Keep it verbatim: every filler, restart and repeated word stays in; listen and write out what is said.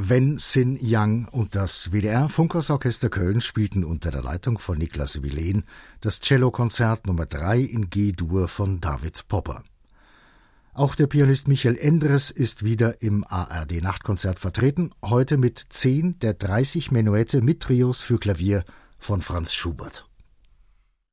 Wen Sin Yang und das W D R-Funkhausorchester Köln spielten unter der Leitung von Niklas Wilen das Cellokonzert Nummer drei in G-Dur von David Popper. Auch der Pianist Michael Endres ist wieder im A R D-Nachtkonzert vertreten, heute mit zehn der dreißig Menuette mit Trios für Klavier von Franz Schubert.